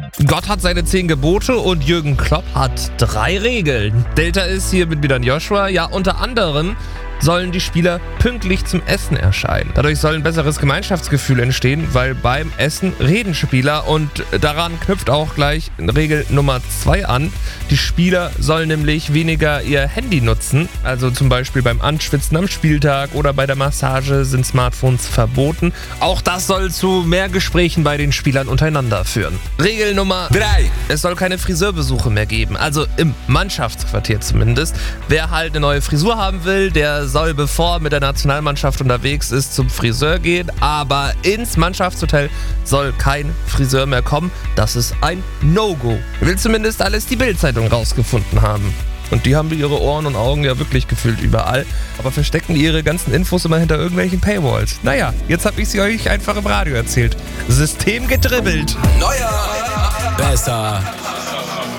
Gott hat seine 10 Gebote und Jürgen Klopp hat 3 Regeln. Delta ist hier mit wieder ein Joshua. Ja, unter anderem sollen die Spieler pünktlich zum Essen erscheinen. Dadurch soll ein besseres Gemeinschaftsgefühl entstehen, weil beim Essen reden Spieler und daran knüpft auch gleich Regel Nummer 2 an. Die Spieler sollen nämlich weniger ihr Handy nutzen, also zum Beispiel beim Anschwitzen am Spieltag oder bei der Massage sind Smartphones verboten. Auch das soll zu mehr Gesprächen bei den Spielern untereinander führen. Regel Nummer 3. Es soll keine Friseurbesuche mehr geben, also im Mannschaftsquartier zumindest. Wer halt eine neue Frisur haben will, der soll, bevor er mit der Nationalmannschaft unterwegs ist, zum Friseur gehen. Aber ins Mannschaftshotel soll kein Friseur mehr kommen. Das ist ein No-Go. Will zumindest alles die Bild-Zeitung rausgefunden haben. Und die haben ihre Ohren und Augen ja wirklich gefühlt überall. Aber verstecken ihre ganzen Infos immer hinter irgendwelchen Paywalls. Naja, jetzt habe ich sie euch einfach im Radio erzählt. System gedribbelt. Neuer, besser,